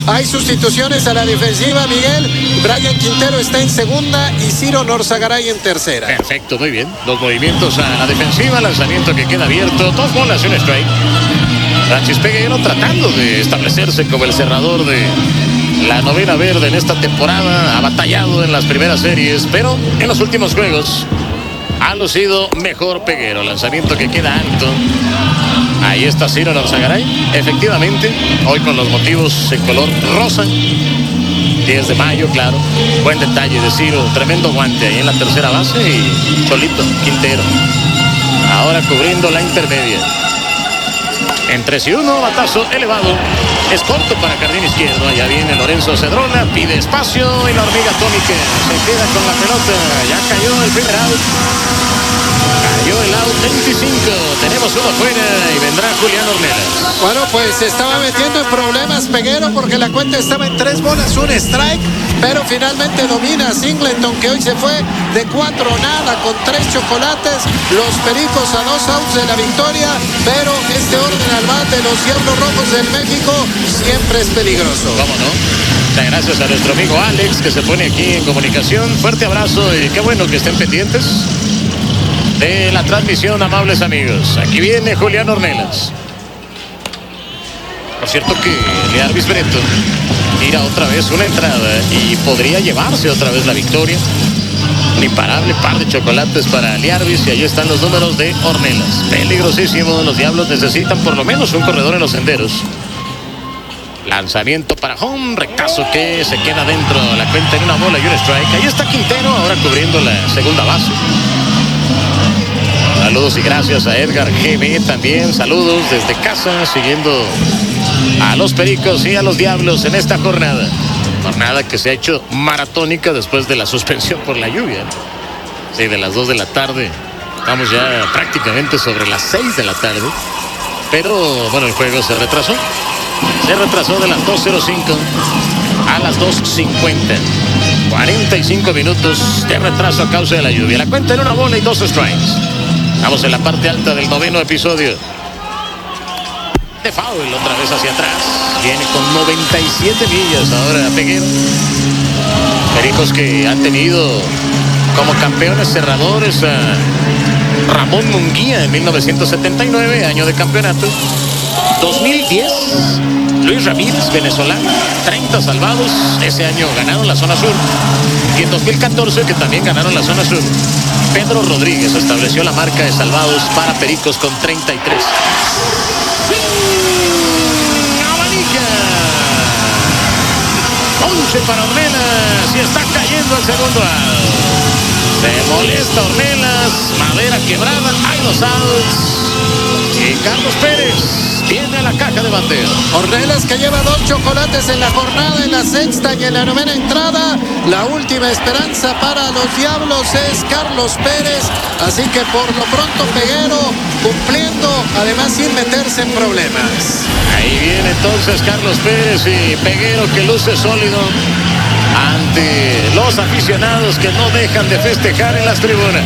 Hay sustituciones a la defensiva, Miguel. Brian Quintero está en segunda y Ciro Norzagaray en tercera. Perfecto, muy bien. Los movimientos a la defensiva, lanzamiento que queda abierto, 2 bolas y un strike. Francis Peguero tratando de establecerse como el cerrador de la novena verde en esta temporada. Ha batallado en las primeras series, pero en los últimos juegos ha lucido mejor Peguero. Lanzamiento que queda alto. Ahí está Ciro Norzagaray, efectivamente, hoy con los motivos en color rosa. 10 de mayo, claro. Buen detalle de Ciro, tremendo guante ahí en la tercera base y solito Quintero. Ahora cubriendo la intermedia. En 3-1, batazo elevado. Es corto para jardín izquierdo. Allá viene Lorenzo Cedrola, pide espacio y la hormiga atómica se queda con la pelota. Ya cayó el primer out. Cayó el out 25. Tenemos uno afuera y vendrá Julián Ornelas. Bueno, pues se estaba metiendo en problemas Peguero porque la cuenta estaba en 3 bolas, un strike. Pero finalmente domina Singleton, que hoy se fue de 4-0 con 3 chocolates. Los Pericos a 2 outs de la victoria. Pero este orden al bat de los Diablos Rojos del México siempre es peligroso. ¿Cómo no? Muchas gracias a nuestro amigo Alex, que se pone aquí en comunicación. Fuerte abrazo y qué bueno que estén pendientes de la transmisión, amables amigos. Aquí viene Julián Ornelas. Por cierto que Learvis Breto tira otra vez una entrada y podría llevarse otra vez la victoria. Un imparable par de chocolates para Learvis y ahí están los números de Ornelas. Peligrosísimo, los Diablos necesitan por lo menos un corredor en los senderos. Lanzamiento para home, rectazo que se queda dentro, la cuenta en 1 bola y un strike. Ahí está Quintero ahora cubriendo la segunda base. Saludos y gracias a Edgar GB también. Saludos desde casa, siguiendo a los Pericos y a los Diablos en esta jornada. Jornada que se ha hecho maratónica después de la suspensión por la lluvia. Sí, de las 2 de la tarde. Estamos ya prácticamente sobre las 6 de la tarde. Pero bueno, el juego se retrasó. Se retrasó de las 2:05 a las 2:50. 45 minutos de retraso a causa de la lluvia. La cuenta en 1 bola y 2 strikes. Estamos en la parte alta del 9º episodio. De foul, otra vez hacia atrás. Viene con 97 millas ahora Peguero. Pericos que han tenido como campeones cerradores a Ramón Munguía en 1979, año de campeonato. 2010, Luis Ramírez, venezolano, 30 salvados. Ese año ganaron la zona sur. Y en 2014, que también ganaron la zona sur, Pedro Rodríguez estableció la marca de salvados para Pericos con 33. Abanica. 11 para Ornelas y está cayendo el segundo out. Se molesta Ornelas, madera quebrada, hay 2 outs. Y Carlos Pérez viene a la caja de bateo. Ornelas, que lleva 2 chocolates en la jornada, en la sexta y en la novena entrada. La última esperanza para los Diablos es Carlos Pérez. Así que por lo pronto Peguero cumpliendo, además sin meterse en problemas. Ahí viene entonces Carlos Pérez y Peguero, que luce sólido ante los aficionados que no dejan de festejar en las tribunas.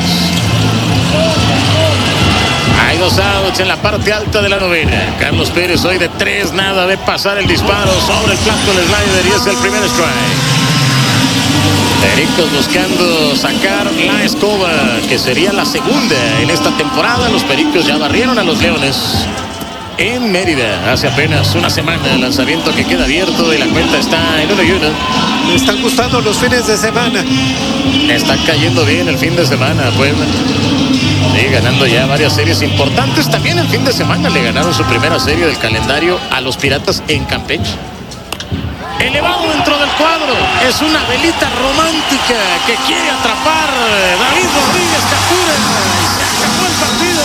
Hay 2 outs en la parte alta de la novena. Carlos Pérez hoy de 3-0 de pasar el disparo sobre el plato del slider y es el primer strike. Pericos buscando sacar la escoba, que sería la segunda en esta temporada. Los Pericos ya barrieron a los Leones en Mérida hace apenas una semana. El lanzamiento que queda abierto y la cuenta está en 1-1. Me están gustando los fines de semana. Está cayendo bien el fin de semana, Puebla. Sí, ganando ya varias series importantes. También el fin de semana le ganaron su primera serie del calendario a los Piratas en Campeche. Elevado dentro del cuadro. Es una velita romántica que quiere atrapar. David Rodríguez captura y se acabó el partido.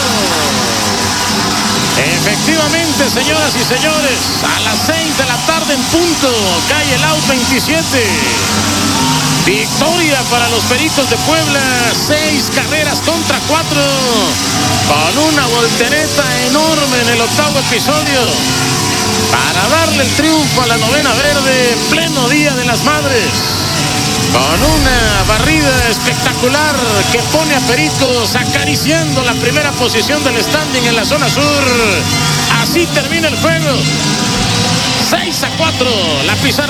Efectivamente, señoras y señores, a las 6 de la tarde en punto cae el out 27. Victoria para los Pericos de Puebla, 6 carreras contra 4, con una voltereta enorme en el 8º episodio, para darle el triunfo a la novena verde, pleno Día de las Madres, con una barrida espectacular que pone a Pericos acariciando la primera posición del standing en la zona sur. Así termina el juego. 6-4, la pizarra.